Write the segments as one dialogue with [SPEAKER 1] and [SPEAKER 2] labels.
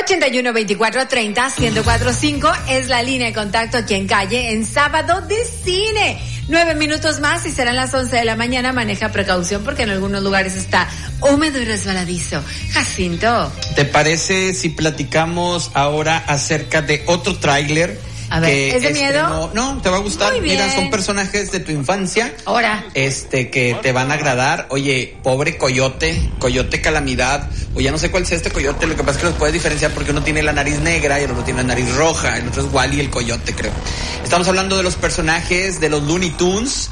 [SPEAKER 1] 812430-1045 es la línea de contacto aquí en Calle en Sábado de Cine. 9 minutos más y serán las 11 de la mañana. Maneja precaución porque en algunos lugares está húmedo y resbaladizo. Jacinto,
[SPEAKER 2] ¿te parece si platicamos ahora acerca de otro tráiler?
[SPEAKER 1] A ver, ¿es de miedo?
[SPEAKER 2] No, te va a gustar.
[SPEAKER 1] Muy bien.
[SPEAKER 2] Mira, son personajes de tu infancia.
[SPEAKER 1] Ahora.
[SPEAKER 2] Que te van a agradar. Oye, pobre Coyote Calamidad. O ya no sé cuál sea este coyote. Lo que pasa es que los puedes diferenciar porque uno tiene la nariz negra y el otro tiene la nariz roja. El otro es Wally el Coyote, creo. Estamos hablando de los personajes de los Looney Tunes.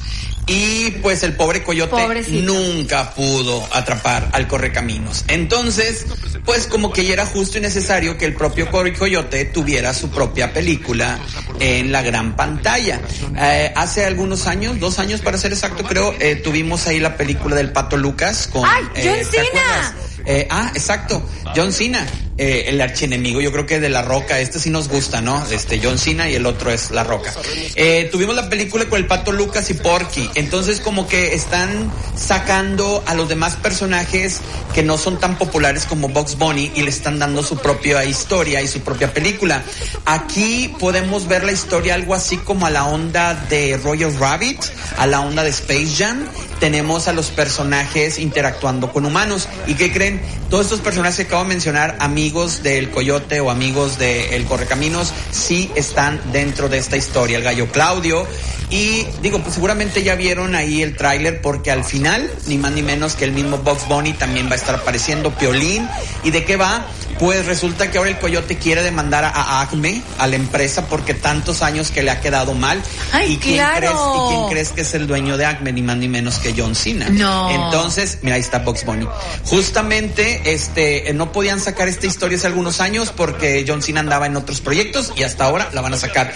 [SPEAKER 2] Y pues el pobre Coyote Pobrecito. Nunca pudo atrapar al Correcaminos. Entonces, pues como que ya era justo y necesario que el propio Coyote tuviera su propia película en la gran pantalla. Hace algunos años, 2 años para ser exacto, creo, tuvimos ahí la película del Pato Lucas con...
[SPEAKER 1] ¡Ay, John Cena!
[SPEAKER 2] Exacto, John Cena, el archienemigo, yo creo que de La Roca, sí nos gusta, ¿no? John Cena y el otro es La Roca. Tuvimos la película con el Pato Lucas y Porky, entonces como que están sacando a los demás personajes que no son tan populares como Bugs Bunny y le están dando su propia historia y su propia película. Aquí podemos ver la historia algo así como a la onda de Roger Rabbit, a la onda de Space Jam. Tenemos a los personajes interactuando con humanos. ¿Y qué creen? Todos estos personajes que acabo de mencionar, amigos del Coyote o amigos del Correcaminos, sí están dentro de esta historia. El Gallo Claudio. Y digo, pues seguramente ya vieron ahí el tráiler porque al final, ni más ni menos que el mismo Bugs Bunny también va a estar apareciendo, Piolín. ¿Y de qué va? Pues resulta que ahora el Coyote quiere demandar a Acme, a la empresa, porque tantos años que le ha quedado mal.
[SPEAKER 1] ¡Ay,
[SPEAKER 2] ¿Y quién
[SPEAKER 1] claro!
[SPEAKER 2] crees que es el dueño de Acme? Ni más ni menos que John Cena.
[SPEAKER 1] No.
[SPEAKER 2] Entonces, mira, ahí está Bugs Bunny. Justamente, no podían sacar esta historia hace algunos años porque John Cena andaba en otros proyectos y hasta ahora la van a sacar.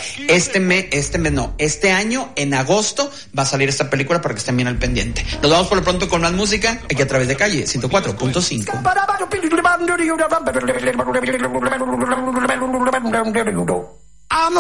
[SPEAKER 2] Este año, en agosto, va a salir esta película para que estén bien al pendiente. Nos vamos por lo pronto con más música aquí a través de Calle 104.5.